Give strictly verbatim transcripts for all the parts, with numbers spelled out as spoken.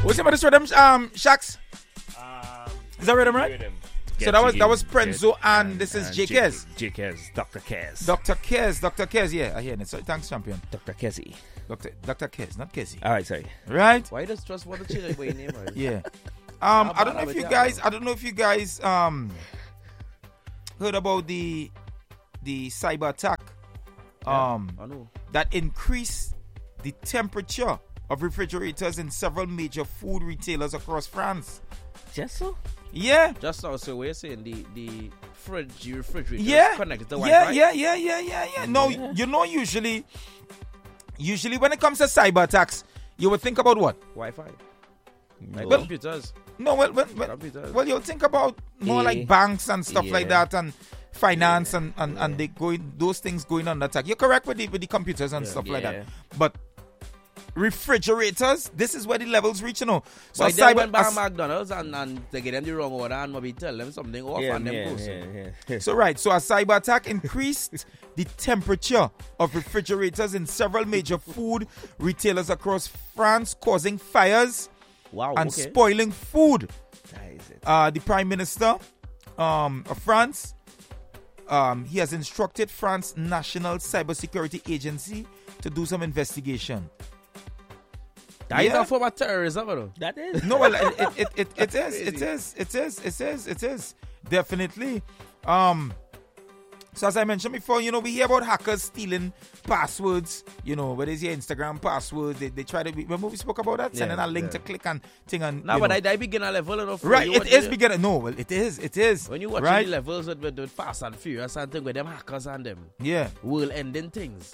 What's the name of this rhythm, um, Shax? Um, Is that rhythm, right? Rhythm. So that was that was Prenzo and, and this is J Kez. J Kez, Doctor Kez. Doctor Kez, Doctor Kez, yeah, I hear it. So, thanks, champion. Doctor Kezi. Doctor Doctor Kez, not Kezi. All right, sorry. Right? Why does trust want to change your name? Right? Yeah. Um, How I don't know bad if are you we guys, down? I don't know if you guys um heard about the the cyber attack um I know. that increased the temperature of refrigerators in several major food retailers across France. Just so? Yeah. Just also we're saying the the fridge, your refrigerator Yeah. is connected to Yeah, Wi-Fi. yeah, yeah, yeah, yeah, yeah. No, Yeah. you know, usually, usually when it comes to cyber attacks, you would think about what? Wi-Fi. Like Well- computers. No, well, well, well, Computers. well you'll think about more Eh, like banks and stuff like yeah. that, and finance and, and, and they going those things going on attack. You're correct with the with the computers and Yeah. stuff like Yeah. that. But refrigerators, this is where the levels reach, you know. So So a I then cyber, went back a- to McDonald's and, and they get them the wrong order and maybe tell them something off Yeah, and them yeah, go. so. yeah, yeah. So right, so a cyber attack increased the temperature of refrigerators in several major food retailers across France, causing fires Wow, and okay. spoiling food. That is it. Uh, the Prime Minister um, of France, um, he has instructed France National Cybersecurity Agency to do some investigation. That is Yeah. a form of terrorism, bro. That is. No, well, it it, it, it, it is, Crazy. it is, it is, it is, it is, definitely. Um, so as I mentioned before, you know, we hear about hackers stealing passwords. You know, whether it's your Instagram passwords, they, they try to. Remember we spoke about that, Yeah, sending a link yeah. to click and thing and. No, you but know. I, I beginner level enough. Right, You it watch is the- beginner. No, well, it is, it is. When you watch right? the levels with, with, with Fast and Furious and thing with them hackers and them Yeah. world ending things.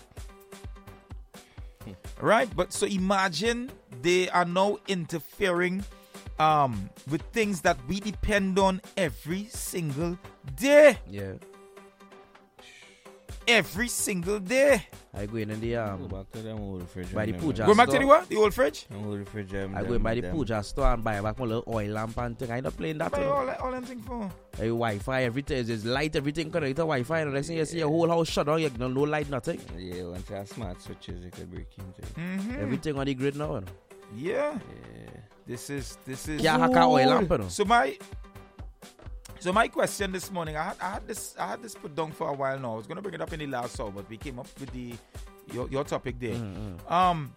Right, but so imagine they are now interfering um with things that we depend on every single day. Yeah. Every single day. I go in in the Go um back to them old refrigerator. by the man. Puja Go back to store. the what? The old fridge? Them old refrigerator. I go them- in by the them- Puja store and buy back my little oil lamp and thing. I not playing that. Buy you know. all that all them thing for. Hey, Wi-Fi, everything is just light, everything connected to Wi-Fi. And the next thing you see your whole house shut down, you know, no light, nothing. Yeah, once you have smart switches, you could break into. Mm-hmm. Everything on the grid now. You know. Yeah. Yeah. This is this is Can't hack a oil lamp. You know. so my so my question this morning, I had I had this I had this put down for a while now. I was gonna bring it up in the last hour, but we came up with the your, your topic there. Mm-hmm. Um,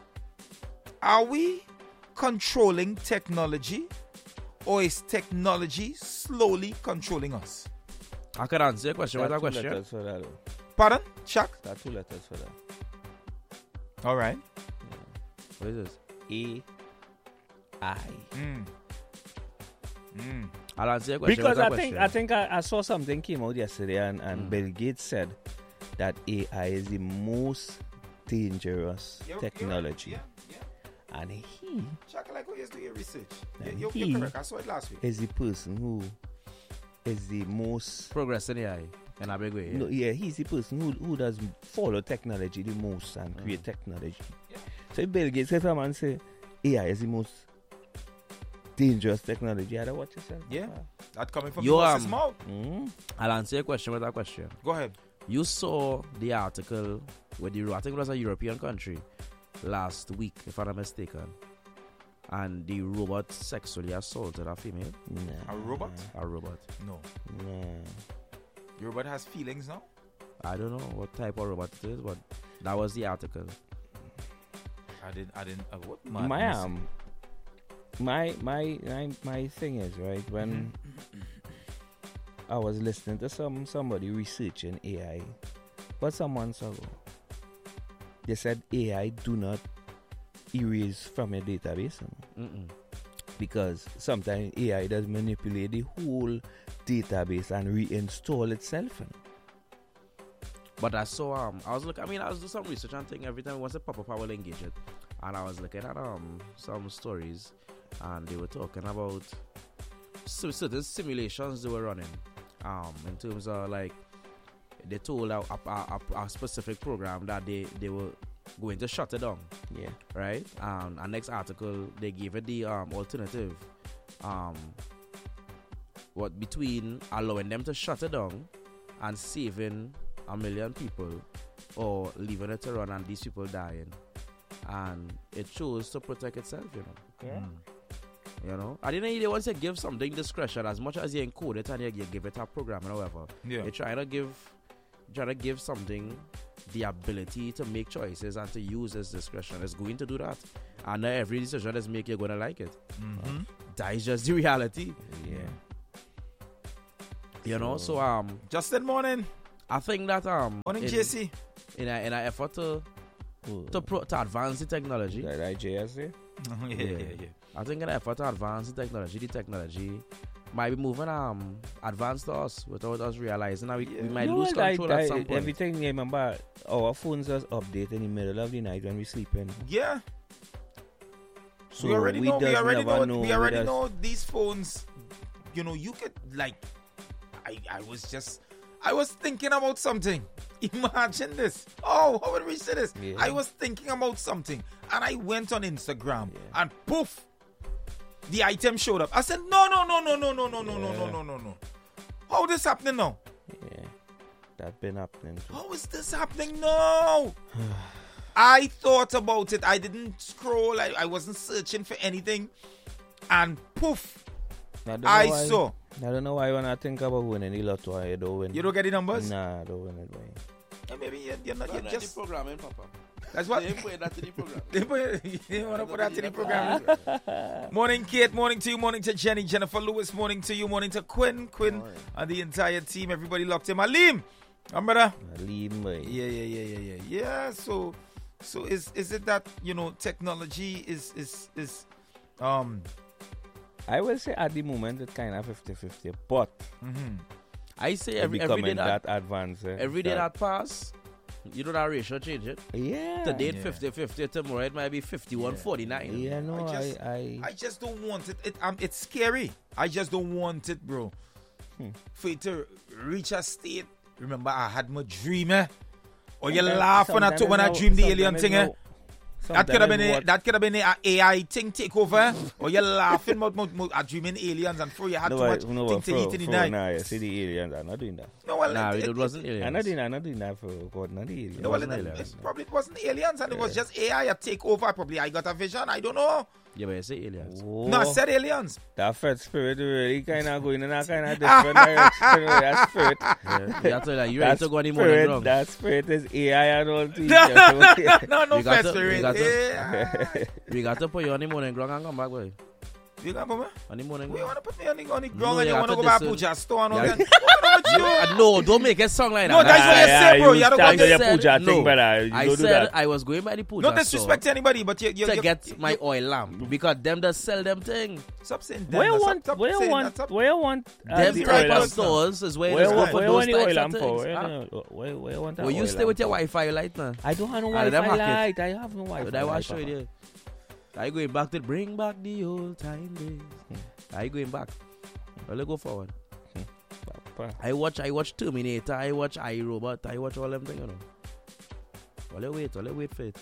are we controlling technology, or is technology slowly controlling us? I can answer your question. What's that There are two question? letters for that. though. Pardon, Chuck? There are two letters for that. All right. What is this? A I. Mm. Mm. I'll answer your question. Because What's I that think question? I think I, I saw something came out yesterday, and, and Mm. Bill Gates said that A I is the most dangerous You're- you're technology, right. Yeah, yeah. and he Chuck, I like how you do your research. And You're, he- you're correct. I saw it last week. is the person who is the most. Progress in the eye in a big way. Yeah. No, yeah, he's the person who, who does follow technology the most and create Mm. technology. Yeah. So if Bill Gates said and say A I is the most dangerous technology, I don't watch yourself. Yeah. That coming from You, the horse's um, mouth. Mm. I'll answer your question with that question. Go ahead. You saw the article with the I think it was a European country last week, if I'm not mistaken, and the robot sexually assaulted a female. Nah. A robot? A robot. No. Nah. Your robot has feelings now? I don't know what type of robot it is, but that was the article. I didn't. I didn't. Uh, what? My madness. um, my my my my thing is right when I was listening to some somebody researching A I, but some months ago, they said A I do not erase from a database, you know, Mm-mm. because sometimes A I does manipulate the whole database and reinstall itself. You know. But I saw um I was looking I mean I was doing some research and thing every time once it pop up I will engage it. And I was looking at um some stories and they were talking about cer- certain simulations they were running. Um in terms of like they told a, a, a, a specific program that they, they were going to shut it down. Yeah. Right? Um and next article they gave it the um alternative. Um what between allowing them to shut it down and saving a million people or leaving it to run and these people dying. and it chose to protect itself, you know. Yeah. Mm. You know, I didn't they want to give something discretion as much as you encode it and you, you give it a program or whatever. Yeah. You're trying to give, trying to give something the ability to make choices and to use its discretion. It's going to do that, and not every decision is make you're gonna like it. Mm-hmm. That is just the reality. Yeah. You know, so um, Justin, morning. I think that um, Morning, in, J C. in a, in an effort to Ooh. to pro, to advance the technology, That I J S A? yeah, yeah, Yeah. yeah. I think in an effort to advance the technology, the technology might be moving um advanced to us without us realizing that we, we might No, lose I- control I- at some point. Everything, yeah, remember, our phones just update in the middle of the night when we sleeping. Yeah. So we already know. We does already never know. We already does- know these phones. You know, you could like. I I was just. I was thinking about something. Imagine this. Oh, how would we say this? Yeah. I was thinking about something, and I went on Instagram, Yeah. and poof, the item showed up. I said, no, no, no, no, no, no, no, no, no, no, Yeah. no, no, no. How this happening now? Yeah, that been happening too. How is this happening? No. I thought about it. I didn't scroll. I, I wasn't searching for anything. And poof, I, don't know I why- saw. I don't know why when I think about winning the lotto, I don't win. You don't get the numbers? Nah, I don't win it, boy. Yeah, maybe you're, you're not. You're just. programming, Papa. That's what. They put that in the program. They put, you want to put that in the program. Morning, Kate. Morning to you. Morning to Jenny. Jennifer Lewis. Morning to you. Morning to Quinn. Quinn Morning. and the entire team. Everybody locked in. Alim. Um, brother. Lean, boy. Yeah, yeah, yeah, yeah, yeah. Yeah. So, so is is it that you know technology is is is um. I will say at the moment it's kind of fifty-fifty, but Mm-hmm. I say it's every every day becoming that, that advanced. eh, every day that pass, you know that ratio change it. Yeah. Today it's Yeah. fifty fifty, tomorrow it might be fifty-one forty-nine. Yeah, no, I I, just- I, I just don't want it. it um, it's scary. I just don't want it, bro. Hmm. For it to reach a state. Remember, I had my dream, eh? Or you Sometimes- laugh when I sometimes told when I it's dreamed the no- alien sometimes thing, it's eh? no- That could have been sometimes a, what- that could have been a A I thing take over, eh? Or you laughing about, about, about I dreaming aliens and throw you had No, too but- much no, thing but to for- eat in the for night. now, you see the aliens are not doing that. No, well, Nah, it, it, it, wasn't I'm aliens. not doing that. I'm not doing that for God, not the aliens. no, well, it, wasn't it, aliens. it probably wasn't aliens and it was just A I a take over. Probably I got a vision. I don't know. Yeah, but you say aliens. Whoa. No, I said aliens. That Fed spirit really kind of going in a kind of different direction. with that spirit. Yeah, you have to like you ready That to go on the morning spirit, wrong. that spirit is A I and all things. No, no, no, You got fair to- spirit. you got to- Yeah. We got to put you on the morning ground and come back, boy. You gonna put me? On the morning You ground. wanna put me on the, on the No, ground and you you have wanna to go back listen. Puja store and all Yeah. that? What's wrong with you? Uh, no, don't make it sound like that. No, that's what you say, bro. You You don't stand go on your said- puja no. thing, brother. You I don't do said that. I was going by the puja No disrespect to anybody, but you, you, store to you get you, my you, oil lamp because them that sell them thing. Stop saying that. Where you Stop- want, stop where you saying want, that. Stop- where you want uh, Them the right type oil of now. lamp? stores is where Where you you go want, for where you those want the oil types of lamp for? things. Where, huh? you- where, where you want that Well, you oil stay lamp with your for? Wi-Fi light now. I don't have no Ah, that Wi-Fi market. light. I have no Wi-Fi But I light. want to show you Papa. there. I going back to bring back the old time days. I going back. Well, let's go forward. Papa. I watch I watch Terminator, I watch iRobot, I watch all them things, you know. Well, let's wait, well, let's wait for it.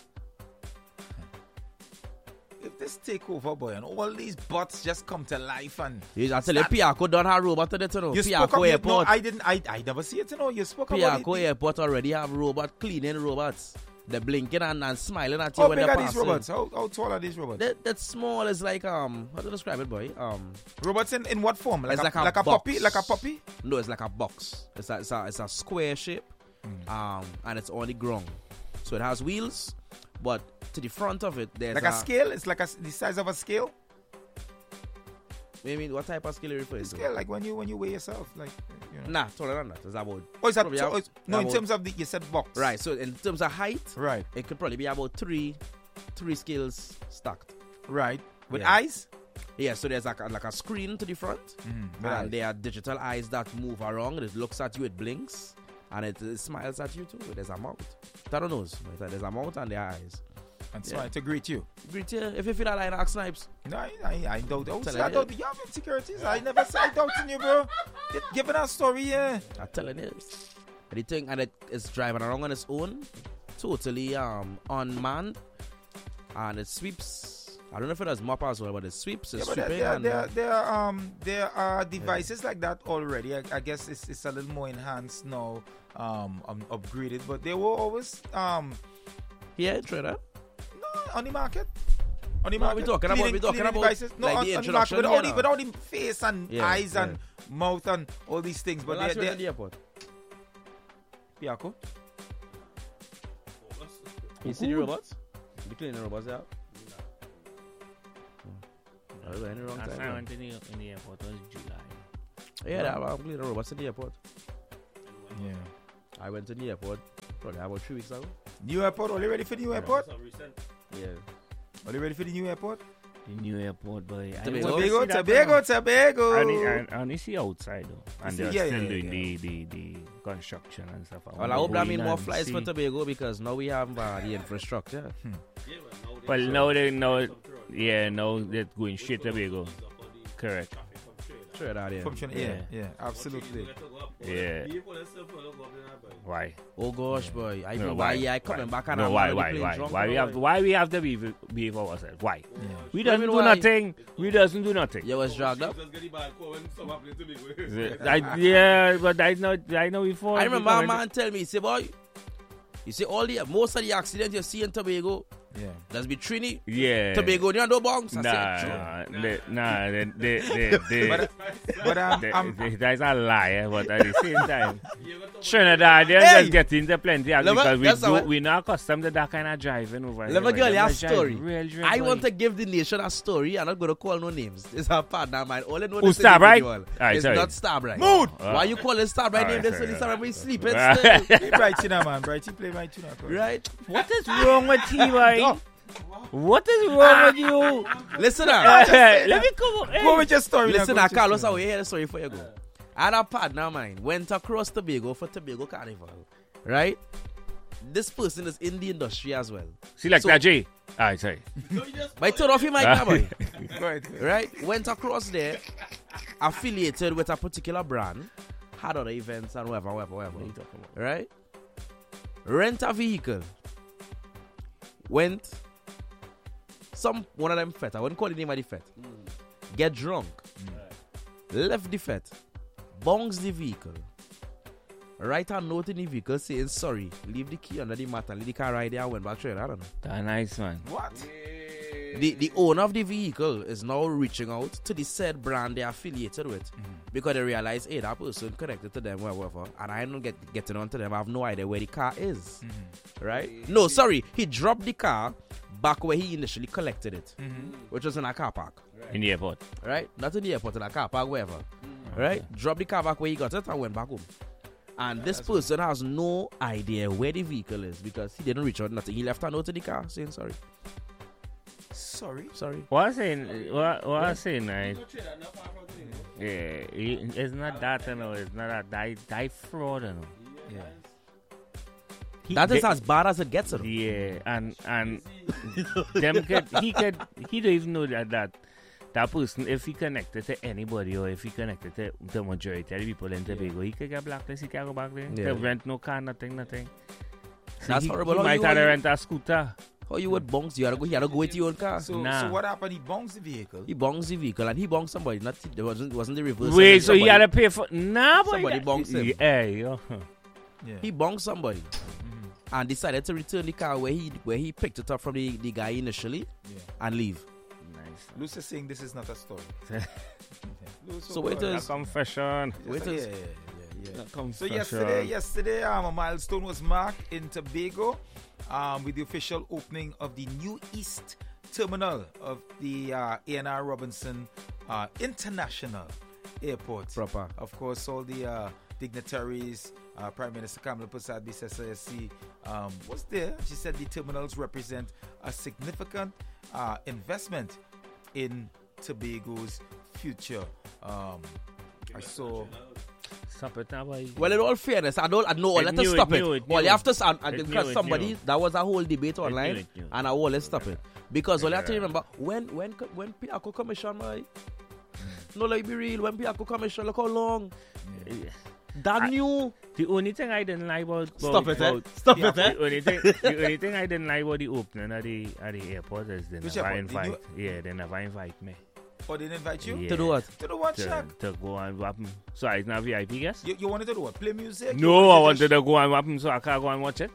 If this take over, boy, and all these bots just come to life and You- I tell you, Start- Piaco done her robot in it, you know. you spoke Piaco up, you, no, Airport. I didn't, I, I never see it, you know. You spoke about Piaco it. Airport already have robot cleaning robots. They're blinking and, and smiling at you How when big they're are these passing. robots? How, how tall are these robots? That, that small is like um how to describe it, boy? Um Robots in, in what form? Like It's a, like a like a box. puppy? Like a puppy? no, it's like a box. It's a it's a, it's a square shape, um, and it's on the ground. So it has wheels, but to the front of it there's Like a scale? It's like a, the size of a scale? Maybe what type of scale are you referring A to? scale, like when you when you weigh yourself, like you know. Nah, taller than that. It's about Oh, is that probably so, about- it's, no? In about- terms of the you said box, right. So in terms of height, Right, it could probably be about three three scales stacked. right. With Yeah. eyes. Yeah, so there's like a, like a screen to the front, Mm-hmm. and there are digital eyes that move around. It looks at you, it blinks, and it, it smiles at you too. There's a mouth. I don't know. There's a mouth and there are eyes. And so Yeah. to greet you. Greet you. If you feel that like Axe Snipes, No, I, I, I don't. Oh, Tell see, I you. don't. You have insecurities. I never said I doubting you, bro. Get, giving a story, yeah. I'm telling you. And the thing, and it is driving around on its own, totally um unmanned, and it sweeps. I don't know if it does mop as well, but it sweeps. Yeah, It's but there, sweeping. there, and, there, uh, there, um, there are devices like that already. I, I guess it's, it's a little more enhanced now, um, um, upgraded. But they were always, um, yeah, try that. no, on the market. On the No, market. we talking about- Cleaning- we talking cleaning about, devices. No, like, on, the on the market introduction without, here the, now. without the face and Yeah, eyes and yeah. mouth and all these things. But But that's they're, right they're at the airport. Piako. You see the robots? The cleaning robots out? I was in the wrong Last time. time I man. went in the, in the airport was July. Yeah, that, I'm cleaning robots at the airport. Yeah. I went to the airport probably about three weeks ago. New airport. Are you ready for the new airport? Yeah. Are you ready for the new airport? The new airport, boy. I Tobago? wanna Tobago, see that Tobago, now. Tobago. I only, I, I only see outside though, and see- they're yeah, still yeah, doing yeah. The, the the construction and stuff. Well, wanna I hope go that in means more and flights for see. Tobago because now we have uh, the infrastructure. Well, now they know, yeah, now they're going straight to Tobago. Correct. Straight out here. From Trinidad. Yeah, yeah, absolutely. Yeah. Why? Oh gosh, boy. I No, know why? why I coming Why? back and No, I'm why, already why, playing why, drunk why we and have, all. why we have to be behave ourselves? Why? Yeah. We doesn't do why? nothing. We doesn't do nothing. You was dragged up. I, yeah, but I know, I know before. I remember a man tell me, he say, boy, you see all the most of the accidents you see in Tobago, Yeah. there's be Trini, Yeah. Tobago, you know bongs. I Nah, said, nah, they, nah, they, they, they, they, But, but um, they, I'm, they- that's a lie, eh, but at the same time, Trinidad, they Hey! just get into plenty of Let me- because we that's do, how- we're not accustomed to that kind of driving over Let me here. tell you a They drive story. real drive, I boy. want to give the nation a story. I'm not going to call no names. It's a partner of mine. All I know Who, this Starbright? individual. Aye, It's sorry. not Starbright. Mood! Uh, Why you call it Starbright alright, name? This sorry, one is alright. Starbright. We sleeping Right. still. he bright tuna, man. Bright, he play my tuna. Right? What is wrong with you, boy? What is wrong with you? Listen now. Let me come. Hey. Go with your story. Listen now, now, go with your Carlos, I story. will hear the story before you go. I had a partner of mine went across Tobago for Tobago Carnival. Right? This person is in the industry as well. See like So- that, Jay. Alright, sorry. But turn off your mic now, boy. Go ahead, go ahead. Right? Went across there, affiliated with a particular brand, had other events and whatever, whatever, whatever. What are you talking about? Right? Rent a vehicle. Went. Some one of them fet. I wouldn't call the name of the fet. Get drunk. Left the fet. Bongs the vehicle. Write a note in the vehicle saying sorry. Leave the key under the mat and leave the car right there and went back straight. I don't know. That nice man. What? The the owner of the vehicle is now reaching out to the said brand they're affiliated with because they realize, hey, that person connected to them, whatever, and I don't get getting onto them. I have no idea where the car is. Right? No, sorry, he dropped the car back where he initially collected it, which was in a car park. In the airport. Right? Not in the airport, in a car park, wherever. Right? Dropped the car back where he got it and went back home. And this person has no idea where the vehicle is because he didn't reach out nothing. He left a note in the car saying sorry. Sorry. Sorry. What I'm saying, what, what I'm saying, right? Yeah, it- it's not that, you know. It's not that. Die, die fraud, you know. Yeah. He- That is they- as bad as it gets. You know? Yeah, and and them could he could he don't even know that that that person, if he connected to anybody or if he connected to the majority of the people in Tobago, he could get blacklisted. He can't go back there. Yeah. They rent no car, nothing, nothing. So That's he, horrible. He How might you- have to how you- rent a scooter. How you would bongs? You had to go. You had to go with your own car. So, Nah. so what happened? He bongs the vehicle. He bongs the vehicle and he bongs somebody. Not it wasn't wasn't the reverse. Wait, Somebody- so he had to pay for nah, boy. Somebody that- bonks him. Yeah, yo. Yeah. He bonged somebody and decided to return the car where he where he picked it up from the, the guy initially Yeah. and leave. Nice. Luce is saying this is not a story. Luce, So wait go a- A confession. Just wait like- a- yeah, yeah, yeah, yeah. A confession. So yesterday, yesterday, um, a milestone was marked in Tobago, um, with the official opening of the new East Terminal of the uh, A N R Robinson uh, International Airport. Proper. Of course, all the uh, dignitaries, uh, Prime Minister Kamala Prasad Bisessi, um, was there. She said the terminals represent a significant uh, investment in Tobago's future. Um, I saw. Stop it now, boy. Well, in all fairness, I don't I know. It Let knew us it, stop knew it. it, Well, knew you have to it. sound It knew because it, somebody knew. that was a whole debate knew online, it, knew. and I will let's stop it because well, you have to Yeah. remember when when when Piaco commission, my no, like be real. When Piaco commission, look how long that I- new. The only thing I didn't like about, Stop about, it, eh? about Stop Yeah, it, eh? the only thing the only thing I didn't like about the opening of the of the airport is they Which never airport? The invite yeah they never invite me Or they didn't invite you yeah, To do what? to the one to, shack. to go and wappen. So it's not V I P guest. You, you wanted to do what? Play music? You No, I to wanted just- to go and wappen so I can't go and watch it.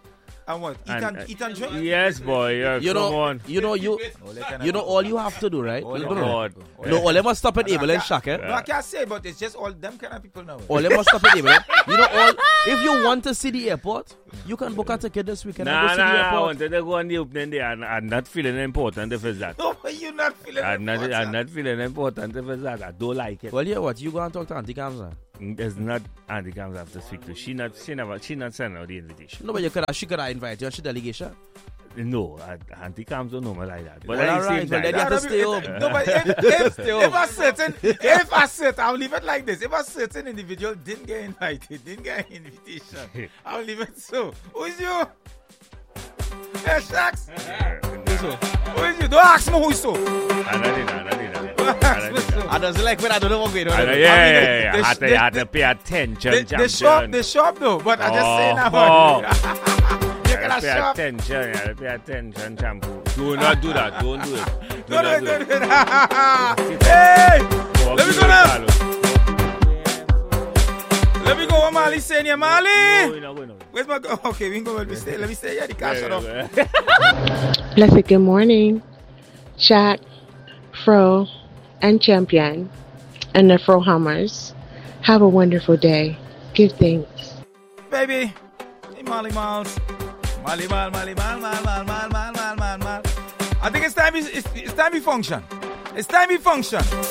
And what? Eat And, and, uh, eat and drink? Yes, boy. Yeah, You come know, on. you know, you, you know, all you have to do, right? All No, you no, God. no, all them must stop at Abel and Shaq, eh? No, I can't say, but it's just all them kind of people now. All them must stop at Abel. You know, all if you want to see the airport, you can book a ticket this weekend and Nah, go see the nah, nah. I airport. wanted to go on the opening day and I'm not feeling important if it's that. No, but you're not feeling I'm not, important. I'm not feeling important if it's that. I don't like it. Well, yeah, what? You go and talk to Auntie Kamsa. It's not Auntie Cams I have to speak to. She not, she never, she not send out the invitation. No, but you could have, she could have invited you on she delegation. No, I- Auntie Cams don't know me like that. But Well, at the alright, same well, then time, you have to stay It- home. it- No, but if, if, Stay if home. a certain, if a certain, I'll leave it like this. If a certain individual didn't get invited, didn't get an invitation, I'll leave it so. Who's you? Hey, Shax. Who's you? Who is you? Don't ask me who's so. I don't know, I don't know. Don't I ask don't me know. so. I don't like when I don't know what's going on. I know, I yeah, mean, yeah, they- yeah. they- I had to, they- I had to pay attention, They, they shop, champion. they shop though, but I just say now. Oh, You I can had to pay shop. attention, I had to pay attention, champion. Do not do that, don't do it. Do Don't not do do it, it. don't do it. Hey! Let me go now. Let me go what Mali saying here, No, Mali. we're not going on. Where's my go? Okay, we can go. Let me stay. Let me stay. Yeah, the cash Yeah, off. yeah, yeah. Blessed good morning, Shaq, Fro, and Champion, and the Fro Hammers. Have a wonderful day. Give thanks. Baby. Hey, Mali Miles. Mali Mal, Mali Mal, Mal, Mal, Mal, Mal, Mal, Mal, Mal. I think it's time. It's, it's time we function. It's time we function.